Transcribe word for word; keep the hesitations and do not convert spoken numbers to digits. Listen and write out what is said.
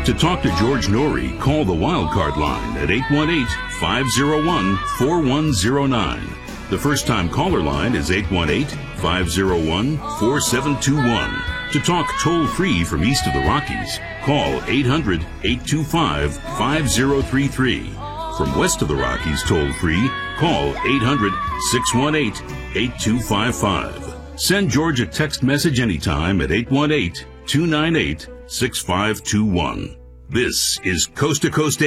To talk to George Norrie, call the Wildcard line at eight one eight, five oh one, four one oh nine. The first-time caller line is eight one eight, five oh one, four seven two one. To talk toll-free from east of the Rockies, call eight hundred, eight two five, five oh three three. From west of the Rockies toll-free, call eight hundred, six one eight, eight two five five. Send George a text message anytime at eight one eight, two nine eight, six five two one. This is Coast to Coast